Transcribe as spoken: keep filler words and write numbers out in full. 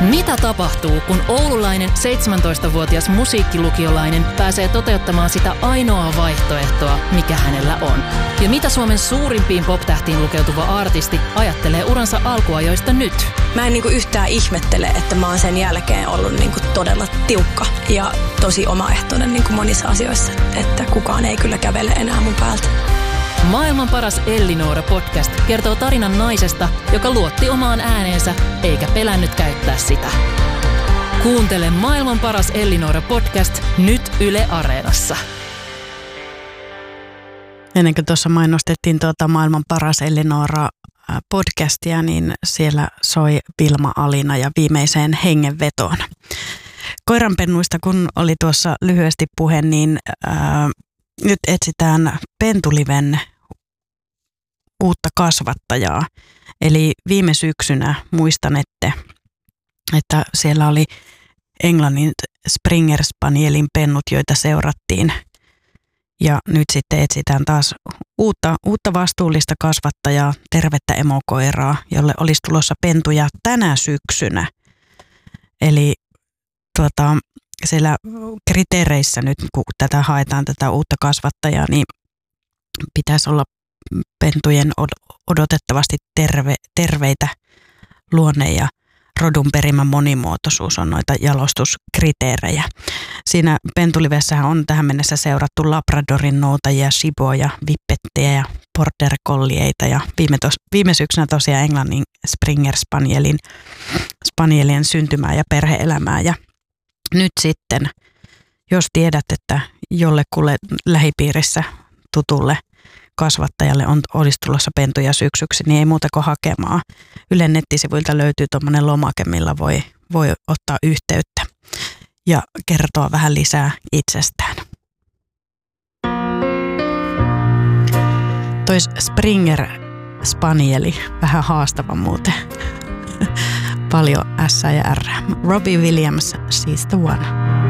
Mitä tapahtuu, kun oululainen seitsemäntoistavuotias musiikkilukiolainen pääsee toteuttamaan sitä ainoaa vaihtoehtoa, mikä hänellä on? Ja mitä Suomen suurimpiin pop-tähtiin lukeutuva artisti ajattelee uransa alkuajoista nyt? Mä en niinku yhtään ihmettele, että mä oon sen jälkeen ollut niinku todella tiukka ja tosi omaehtoinen niinku monissa asioissa, että kukaan ei kyllä kävele enää mun päältä. Maailman paras Ellinora-podcast kertoo tarinan naisesta, joka luotti omaan ääneensä eikä pelännyt käyttää sitä. Kuuntele Maailman paras Ellinora-podcast nyt Yle Areenassa. Ennen kuin tuossa mainostettiin tuota Maailman paras Ellinora-podcastia, niin siellä soi Vilma Alina ja viimeiseen hengenvetoon. Koiranpennuista kun oli tuossa lyhyesti puhe, niin ää, nyt etsitään Pentuliven uutta kasvattajaa. Eli viime syksynä muistanette, että siellä oli Englannin Springer Spanielin pennut, joita seurattiin. Ja nyt sitten etsitään taas uutta, uutta vastuullista kasvattajaa, tervettä emokoiraa, jolle olisi tulossa pentuja tänä syksynä. Eli tuota, siellä kriteereissä nyt, kun tätä haetaan, tätä uutta kasvattajaa, niin pitäisi olla pentujen odotettavasti terve, terveitä luonne- ja rodun perimän monimuotoisuus on noita jalostuskriteerejä. Siinä Pentulivessähän on tähän mennessä seurattu Labradorin noutajia, shiboja, vippettiä ja border collieita ja viime, tos, viime syksynä tosiaan Englannin Springer Spanielin, Spanielien syntymää ja perhe-elämää. Ja nyt sitten, jos tiedät, että jollekulle lähipiirissä tutulle kasvattajalle on, olisi tulossa pentuja syksyksi, niin ei muuta kuin hakemaan. Ylen nettisivuilta löytyy tuommoinen lomake, millä voi, voi ottaa yhteyttä ja kertoa vähän lisää itsestään. Toi Springer Spanieli, vähän haastava muuten. Paljon S ja R. Robbie Williams, she's the one.